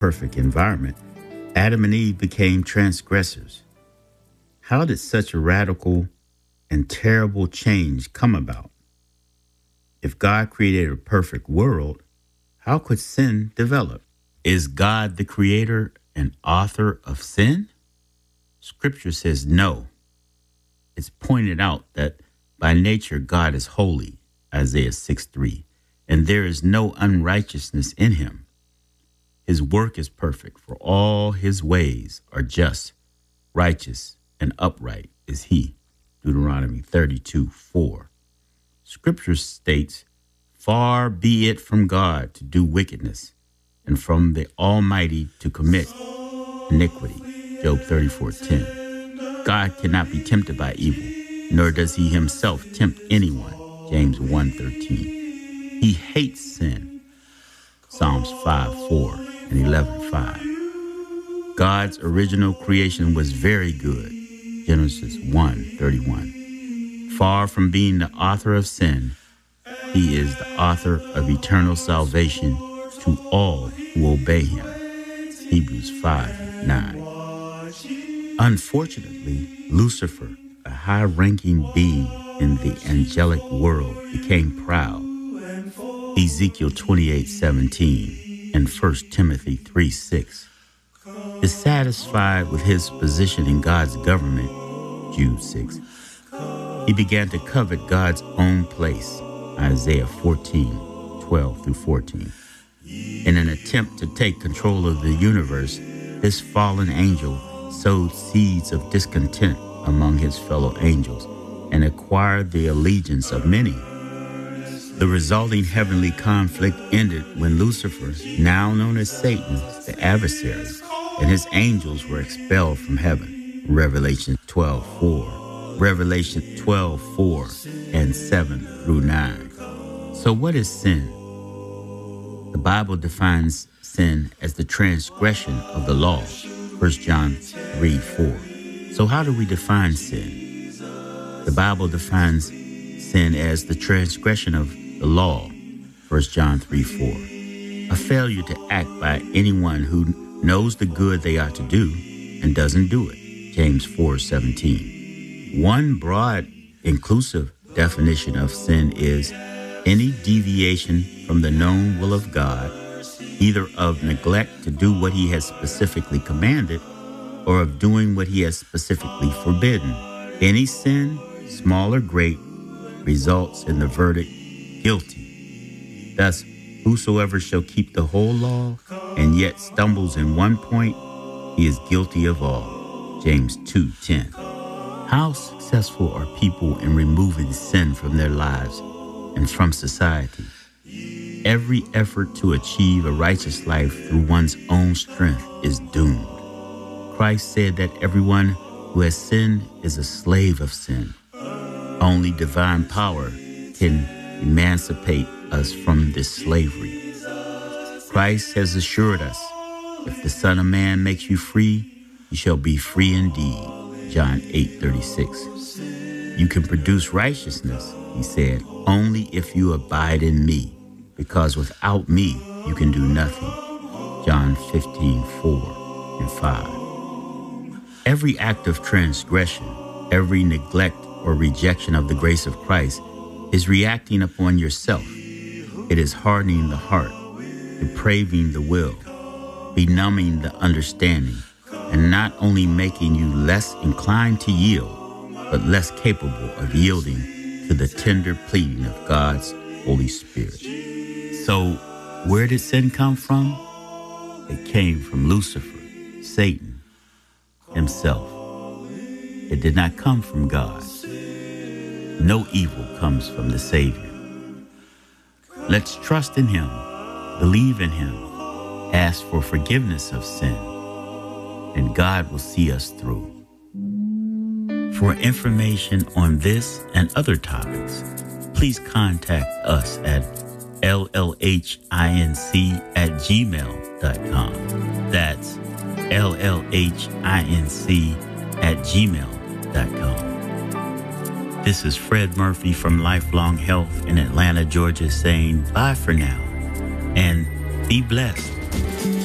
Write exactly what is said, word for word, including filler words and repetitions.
perfect environment, Adam and Eve became transgressors. How did such a radical and terrible change come about? If God created a perfect world, how could sin develop? Is God the creator and author of sin? Scripture says no. It's pointed out that by nature God is holy, Isaiah six three, and there is no unrighteousness in him. His work is perfect, for all his ways are just, righteous, and upright is he. Deuteronomy thirty-two four. Scripture states, far be it from God to do wickedness, and from the Almighty to commit iniquity. Job thirty-four ten. God cannot be tempted by evil, nor does he himself tempt anyone. James one thirteen. He hates sin. Psalms five four and eleven five. God's original creation was very good. Genesis one thirty-one. Far from being the author of sin, he is the author of eternal salvation to all who obey him. Hebrews five nine. Unfortunately, Lucifer, a high-ranking being in the angelic world, became proud. Ezekiel twenty-eight seventeen and First Timothy three six. Dissatisfied with his position in God's government, Jude six, he began to covet God's own place, Isaiah fourteen twelve through fourteen. In an attempt to take control of the universe, this fallen angel sowed seeds of discontent among his fellow angels and acquired the allegiance of many. The resulting heavenly conflict ended when Lucifer, now known as Satan, the adversary, and his angels were expelled from heaven. Revelation twelve four. Revelation twelve four and seven through nine. So what is sin? The Bible defines sin as the transgression of the law. First John three four. So how do we define sin? The Bible defines sin as the transgression of the law. First John three four. A failure to act by anyone who knows the good they ought to do and doesn't do it. James four seventeen. One broad, inclusive definition of sin is any deviation from the known will of God, either of neglect to do what he has specifically commanded or of doing what he has specifically forbidden. Any sin, small or great, results in the verdict, guilty. Thus, whosoever shall keep the whole law and yet stumbles in one point, he is guilty of all. James two ten. How successful are people in removing sin from their lives and from society? Every effort to achieve a righteous life through one's own strength is doomed. Christ said that everyone who has sinned is a slave of sin. Only divine power can emancipate us from this slavery. Christ has assured us, if the Son of Man makes you free, you shall be free indeed. John eight thirty-six. You can produce righteousness, he said, only if you abide in me, because without me you can do nothing. John fifteen four and five. Every act of transgression, every neglect or rejection of the grace of Christ is reacting upon yourself. It is hardening the heart, depraving the will, benumbing the understanding, and not only making you less inclined to yield, but less capable of yielding to the tender pleading of God's Holy Spirit. So, where did sin come from? It came from Lucifer, Satan himself. It did not come from God. No evil comes from the Savior. Let's trust in him, believe in him, ask for forgiveness of sin, and God will see us through. For information on this and other topics, please contact us at L L H I N C at gmail dot com. That's L L H I N C at gmail dot com. This is Fred Murphy from Lifelong Health in Atlanta, Georgia, saying bye for now and be blessed.